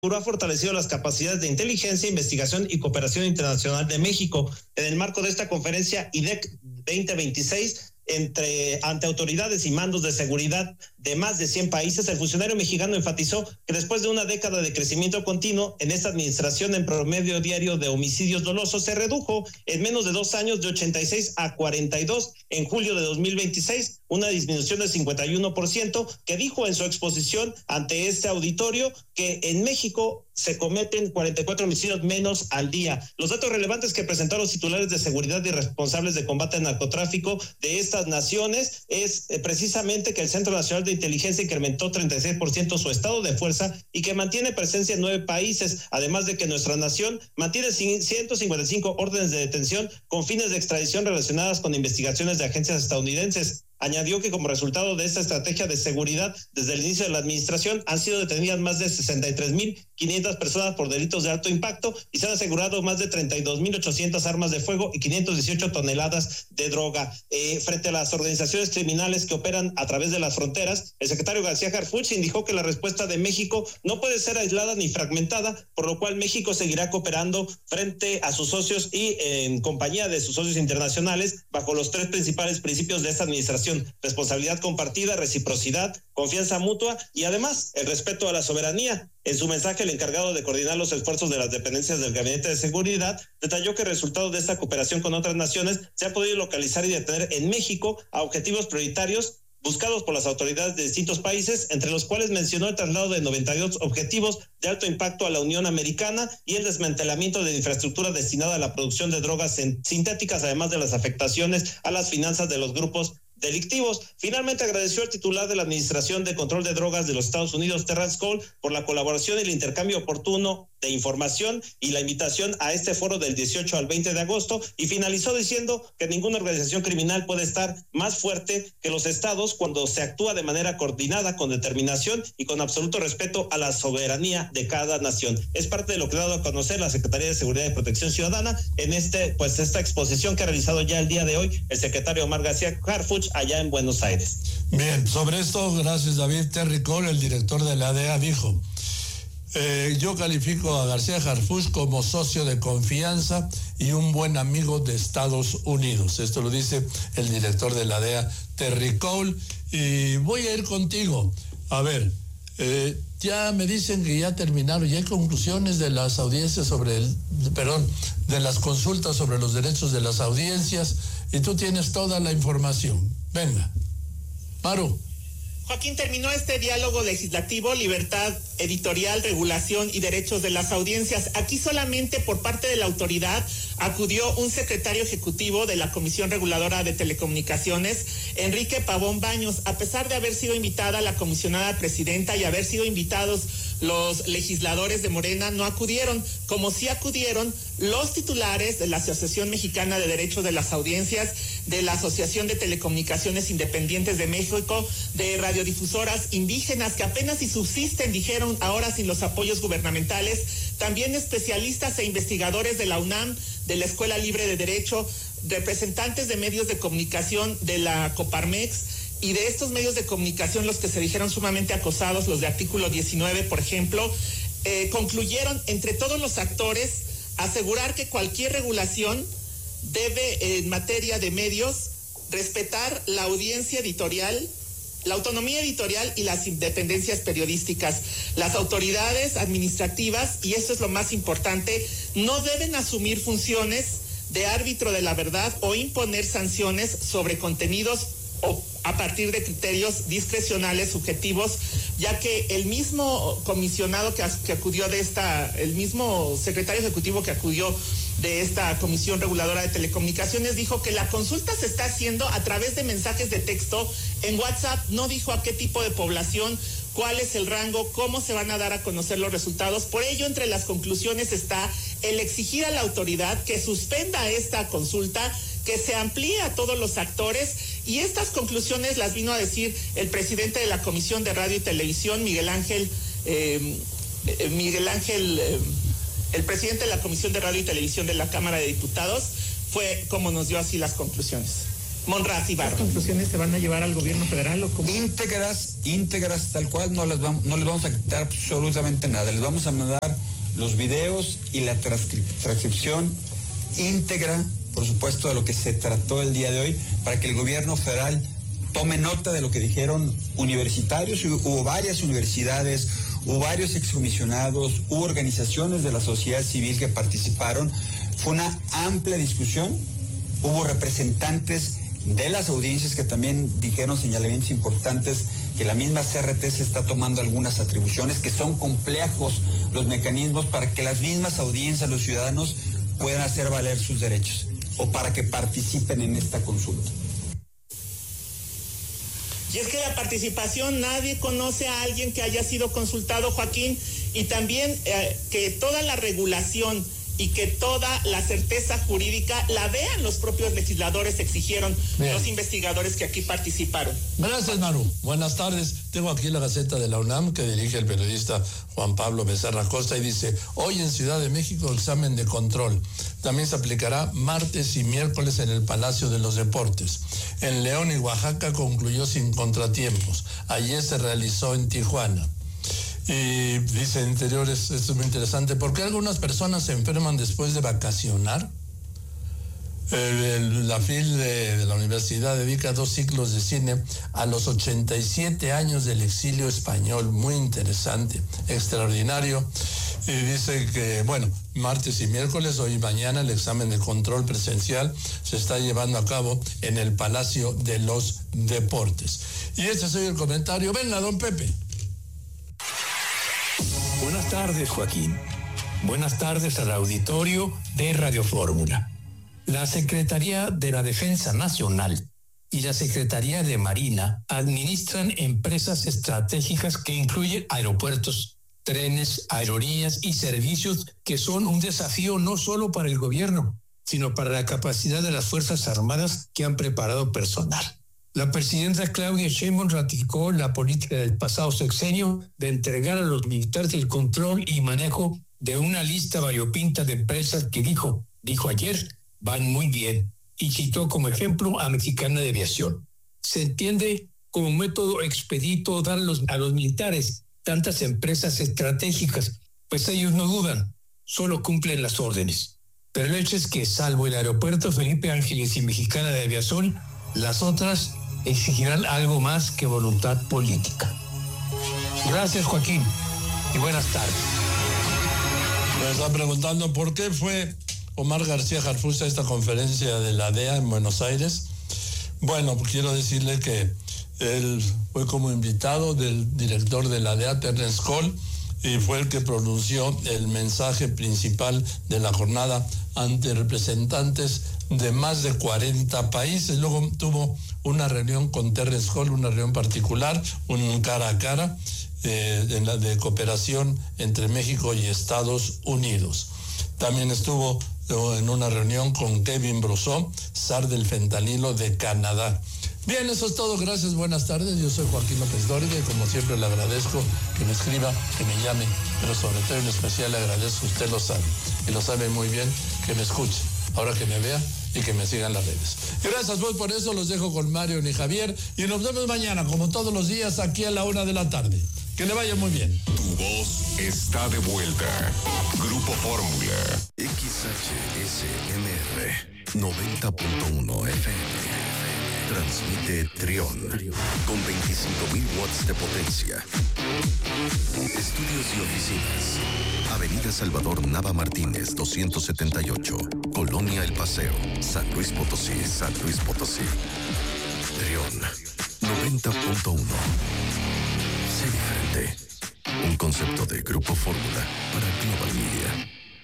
ha fortalecido las capacidades de inteligencia, investigación y cooperación internacional de México. En el marco de esta conferencia IDEC 2026, ante autoridades y mandos de seguridad de más de 100 países, el funcionario mexicano enfatizó que después de una década de crecimiento continuo en esta administración, en promedio diario de homicidios dolosos se redujo en menos de 2 años de 86 a 42 en julio de 2026, una disminución del 51%, que dijo en su exposición ante este auditorio que en México se cometen 44 homicidios menos al día. Los datos relevantes que presentaron los titulares de seguridad y responsables de combate al narcotráfico de estas naciones es precisamente que el Centro Nacional de Inteligencia incrementó 36% su estado de fuerza y que mantiene presencia en 9 países, además de que nuestra nación mantiene 155 órdenes de detención con fines de extradición relacionadas con investigaciones de agencias estadounidenses. Añadió que como resultado de esta estrategia de seguridad, desde el inicio de la administración han sido detenidas más de 63,500 personas por delitos de alto impacto y se han asegurado más de 32,800 armas de fuego y 518 toneladas de droga. Frente a las organizaciones criminales que operan a través de las fronteras, el secretario García Harfuch indicó que la respuesta de México no puede ser aislada ni fragmentada, por lo cual México seguirá cooperando frente a sus socios y en compañía de sus socios internacionales bajo los 3 principales principios de esta administración: responsabilidad compartida, reciprocidad, confianza mutua y además el respeto a la soberanía. En su mensaje, el encargado de coordinar los esfuerzos de las dependencias del Gabinete de Seguridad detalló que el resultado de esta cooperación con otras naciones se ha podido localizar y detener en México a objetivos prioritarios buscados por las autoridades de distintos países, entre los cuales mencionó el traslado de 92 objetivos de alto impacto a la Unión Americana y el desmantelamiento de infraestructura destinada a la producción de drogas sintéticas, además de las afectaciones a las finanzas de los grupos delictivos. Finalmente agradeció al titular de la Administración de Control de Drogas de los Estados Unidos, Terrence Cole, por la colaboración y el intercambio oportuno de información y la invitación a este foro del 18 al 20 de agosto, y finalizó diciendo que ninguna organización criminal puede estar más fuerte que los estados cuando se actúa de manera coordinada, con determinación y con absoluto respeto a la soberanía de cada nación. Es parte de lo que ha dado a conocer la Secretaría de Seguridad y Protección Ciudadana en esta exposición que ha realizado ya el día de hoy el secretario Omar García Harfuch allá en Buenos Aires. Bien, sobre esto, gracias David. Terry Cole, el director de la DEA, dijo: yo califico a García Harfuch como socio de confianza y un buen amigo de Estados Unidos. Esto lo dice el director de la DEA, Terry Cole. Y voy a ir contigo. A ver, ya me dicen que ya terminaron, ya hay conclusiones de las audiencias de las consultas sobre los derechos de las audiencias, y tú tienes toda la información. Venga, Maru. Joaquín, terminó este diálogo legislativo, libertad editorial, regulación y derechos de las audiencias. Aquí solamente por parte de la autoridad acudió un secretario ejecutivo de la Comisión Reguladora de Telecomunicaciones, Enrique Pavón Baños. A pesar de haber sido invitada la comisionada presidenta y haber sido invitados los legisladores de Morena, no acudieron, como sí acudieron los titulares de la Asociación Mexicana de Derechos de las Audiencias, de la Asociación de Telecomunicaciones Independientes de México, de radiodifusoras indígenas que apenas si subsisten, dijeron, ahora sin los apoyos gubernamentales, también especialistas e investigadores de la UNAM, de la Escuela Libre de Derecho, representantes de medios de comunicación de la Coparmex, y de estos medios de comunicación, los que se dijeron sumamente acosados, los de Artículo 19, por ejemplo, concluyeron entre todos los actores asegurar que cualquier regulación debe, en materia de medios, respetar la audiencia editorial, la autonomía editorial y las independencias periodísticas. Las autoridades administrativas, y esto es lo más importante, no deben asumir funciones de árbitro de la verdad o imponer sanciones sobre contenidos o a partir de criterios discrecionales subjetivos, ya que el mismo comisionado que acudió el mismo secretario ejecutivo que acudió de esta Comisión Reguladora de Telecomunicaciones dijo que la consulta se está haciendo a través de mensajes de texto en WhatsApp. No dijo a qué tipo de población, cuál es el rango, cómo se van a dar a conocer los resultados. Por ello, entre las conclusiones está el exigir a la autoridad que suspenda esta consulta, que se amplíe a todos los actores, y estas conclusiones las vino a decir el presidente de la Comisión de Radio y Televisión, el presidente de la Comisión de Radio y Televisión de la Cámara de Diputados, fue como nos dio así las conclusiones. Monraz Ibarra. ¿Las conclusiones se van a llevar al gobierno federal o cómo? Íntegras tal cual, no les vamos a quitar absolutamente nada. Les vamos a mandar los videos y la transcripción íntegra, por supuesto, de lo que se trató el día de hoy, para que el gobierno federal tome nota de lo que dijeron universitarios. Hubo varias universidades, hubo varios excomisionados, hubo organizaciones de la sociedad civil que participaron. Fue una amplia discusión, hubo representantes de las audiencias que también dijeron señalamientos importantes, que la misma CRT se está tomando algunas atribuciones, que son complejos los mecanismos para que las mismas audiencias, los ciudadanos, puedan hacer valer sus derechos o para que participen en esta consulta. Y es que la participación, nadie conoce a alguien que haya sido consultado, Joaquín, y también que toda la regulación y que toda la certeza jurídica la vean los propios legisladores, exigieron los investigadores que aquí participaron. Gracias, Maru. Buenas tardes. Tengo aquí la Gaceta de la UNAM que dirige el periodista Juan Pablo Becerra Costa y dice: hoy en Ciudad de México examen de control. También se aplicará martes y miércoles en el Palacio de los Deportes. En León y Oaxaca concluyó sin contratiempos. Ayer se realizó en Tijuana. Y dice Interiores, esto es muy interesante, ¿por qué algunas personas se enferman después de vacacionar? La FIL de la universidad dedica 2 ciclos de cine a los 87 años del exilio español. Muy interesante, extraordinario. Y dice que, bueno, martes y miércoles, hoy y mañana, el examen de control presencial se está llevando a cabo en el Palacio de los Deportes. Y este es hoy el comentario. Venga, don Pepe. Buenas tardes, Joaquín. Buenas tardes al auditorio de Radio Fórmula. La Secretaría de la Defensa Nacional y la Secretaría de Marina administran empresas estratégicas que incluyen aeropuertos, trenes, aerolíneas y servicios que son un desafío no solo para el gobierno, sino para la capacidad de las Fuerzas Armadas que han preparado personal. La presidenta Claudia Sheinbaum ratificó la política del pasado sexenio de entregar a los militares el control y manejo de una lista variopinta de empresas que dijo ayer, van muy bien, y citó como ejemplo a Mexicana de Aviación. Se entiende como método expedito dar a los militares tantas empresas estratégicas, pues ellos no dudan, solo cumplen las órdenes. Pero el hecho es que, salvo el aeropuerto Felipe Ángeles y Mexicana de Aviación, las otras exigirán algo más que voluntad política. Gracias, Joaquín, y buenas tardes. Me están preguntando por qué fue Omar García Harfuch a esta conferencia de la DEA en Buenos Aires. Bueno, quiero decirle que él fue como invitado del director de la DEA, Terrence Cole, y fue el que pronunció el mensaje principal de la jornada ante representantes de más de 40 países. Luego tuvo una reunión con Terrence Cole, una reunión particular, un cara a cara de cooperación entre México y Estados Unidos. También estuvo en una reunión con Kevin Brousseau, zar del fentanilo de Canadá. Bien, eso es todo. Gracias, buenas tardes. Yo soy Joaquín López Dóriga y como siempre le agradezco que me escriba, que me llame, pero sobre todo en especial le agradezco, usted lo sabe, y lo sabe muy bien, que me escuche, ahora que me vea y que me sigan las redes. Gracias, pues por eso los dejo con Mario y Javier y nos vemos mañana, como todos los días, aquí a la 1:00 p.m. Que le vaya muy bien. Tu voz está de vuelta. Grupo Fórmula. XHSMR 90.1 FM. Transmite Trión con 25.000 watts de potencia. Estudios y oficinas. Avenida Salvador Nava Martínez, 278. Colonia El Paseo, San Luis Potosí, San Luis Potosí. Trión 90.1. Sé diferente. Un concepto de Grupo Fórmula para Global Media.